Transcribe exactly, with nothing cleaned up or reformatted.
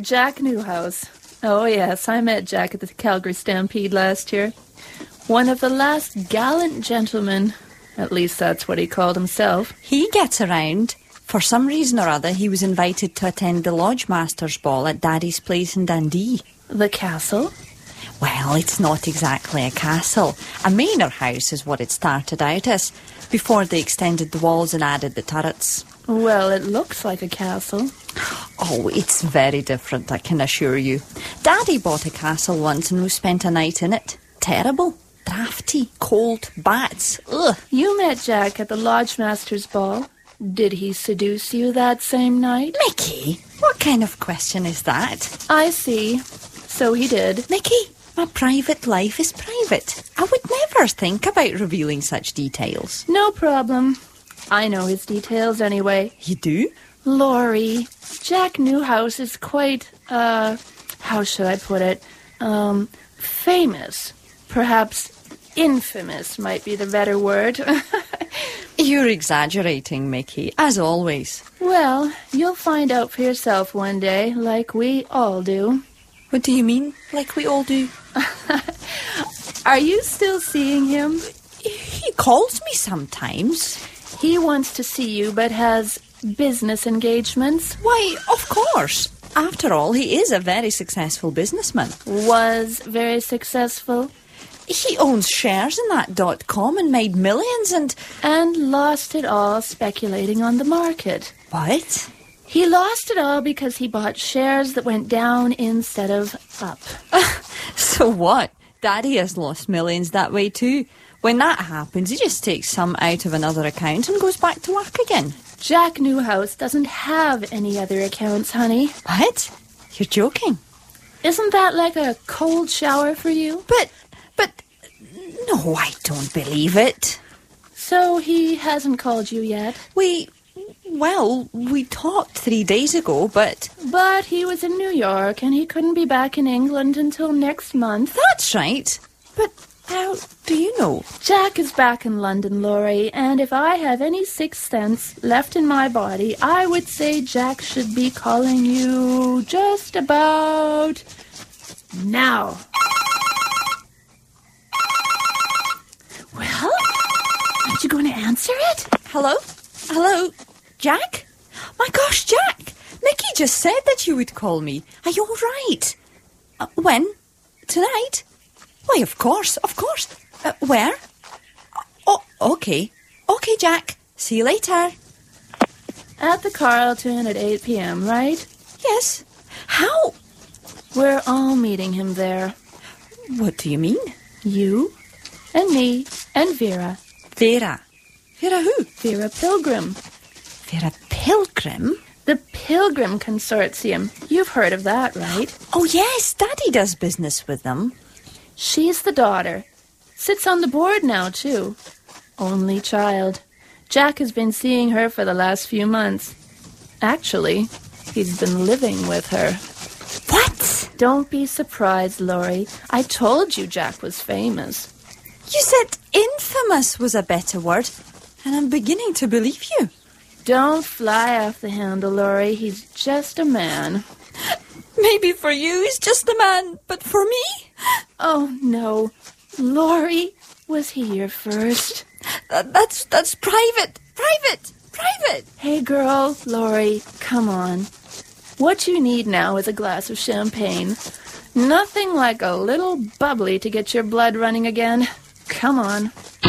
Jack Newhouse. Oh, yes, I met Jack at the Calgary Stampede last year. One of the last gallant gentlemen. At least that's what he called himself. He gets around. For some reason or other, he was invited to attend the Lodge Masters Ball at Daddy's place in Dundee. The castle? Well, it's not exactly a castle. A manor house is what it started out as, before they extended the walls and added the turrets. Well, it looks like a castle. Oh, it's very different, I can assure you. Daddy bought a castle once and we spent a night in it. Terrible. Drafty, cold, bats. Ugh. You met Jack at the Lodge Masters Ball. Did he seduce you that same night? Mickey, what kind of question is that? I see. So he did. Mickey, my private life is private. I would never think about revealing such details. No problem. I know his details anyway. You do? Laurie, Jack Newhouse is quite, uh, how should I put it? Um, famous. Perhaps infamous might be the better word. You're exaggerating, Mickey, as always. Well, you'll find out for yourself one day, like we all do. What do you mean, like we all do? Are you still seeing him? He calls me sometimes. He wants to see you, but has business engagements. Why, of course. After all, he is a very successful businessman. Was very successful. He owns shares in that dot com and made millions and... And lost it all speculating on the market. What? He lost it all because he bought shares that went down instead of up. So what? Daddy has lost millions that way too. When that happens, he just takes some out of another account and goes back to work again. Jack Newhouse doesn't have any other accounts, honey. What? You're joking? Isn't that like a cold shower for you? But... But, no, I don't believe it. So he hasn't called you yet? We, well, we talked three days ago, but... But he was in New York and he couldn't be back in England until next month. That's right. But how do you know? Jack is back in London, Laurie, and if I have any sixth sense left in my body, I would say Jack should be calling you just about now. Well, aren't you going to answer it? Hello? Hello? Jack? My gosh, Jack! Mickey just said that you would call me. Are you all right? Uh, when? Tonight? Why, of course, of course. Uh, where? Oh, okay. Okay, Jack. See you later. At the Carlton at eight p.m., right? Yes. How? We're all meeting him there. What do you mean? You and me and Vera. Vera. Vera who? Vera Pilgrim. Vera Pilgrim? The Pilgrim Consortium. You've heard of that, right? Oh, yes. Daddy does business with them. She's the daughter. Sits on the board now, too. Only child. Jack has been seeing her for the last few months. Actually, he's been living with her. What? Don't be surprised, Laurie. I told you Jack was famous. You said infamous was a better word, and I'm beginning to believe you. Don't fly off the handle, Laurie. He's just a man. Maybe for you he's just a man, but for me? Oh, no. Laurie, was he your first? Uh, that's that's private, private, private. Hey, girl, Laurie, come on. What you need now is a glass of champagne. Nothing like a little bubbly to get your blood running again. Come on.